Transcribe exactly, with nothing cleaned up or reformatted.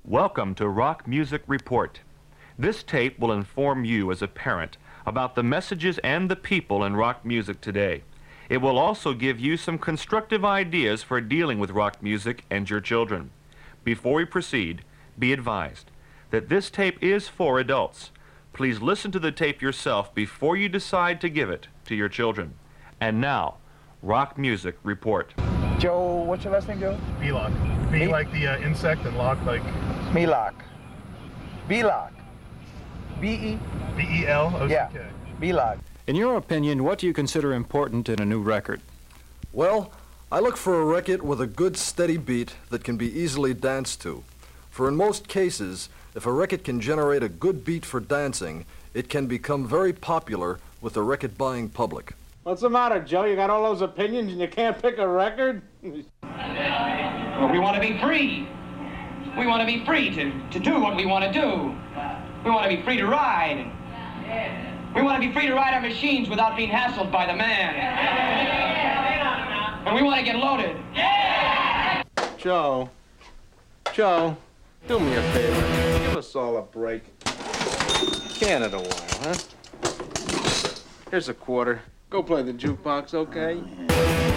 Welcome to Rock Music Report. This tape will inform you as a parent about the messages and the people in rock music today. It will also give you some constructive ideas for dealing with rock music and your children. Before we proceed, be advised that this tape is for adults. Please listen to the tape yourself before you decide to give it to your children. And now, Rock Music Report. Joe, what's your last name, Joe? Belock. Be like the uh, insect and lock like... Belock. Belock. B E? B E L O C K. Yeah, Belock. In your opinion, what do you consider important in a new record? Well, I look for a record with a good steady beat that can be easily danced to. For in most cases, if a record can generate a good beat for dancing, it can become very popular with the record-buying public. What's the matter, Joe? You got all those opinions and you can't pick a record? Well, we want to be free. We want to be free to, to do what we want to do. We want to be free to ride. We want to be free to ride our machines without being hassled by the man. And we want to get loaded. Joe, Joe, do me a favor. Give us all a break. Can it a while, huh? Here's a quarter. Go play the jukebox, okay?